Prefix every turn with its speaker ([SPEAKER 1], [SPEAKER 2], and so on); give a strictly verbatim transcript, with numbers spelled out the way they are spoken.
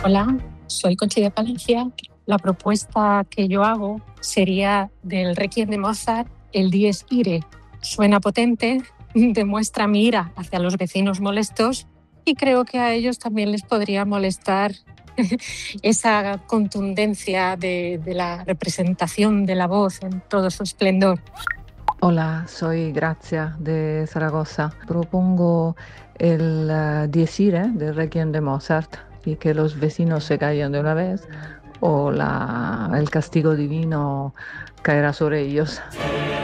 [SPEAKER 1] Hola, soy Conchi de Palencia. La propuesta que yo hago sería del Requiem de Mozart, el Dies Irae. Suena potente, demuestra mi ira hacia los vecinos molestos y creo que a ellos también les podría molestar esa contundencia de, de la representación de la voz en todo su esplendor.
[SPEAKER 2] Hola, soy Grazia de Zaragoza. Propongo el uh, Dies Irae de Requiem de Mozart y que los vecinos se callen de una vez o la, el castigo divino caerá sobre ellos.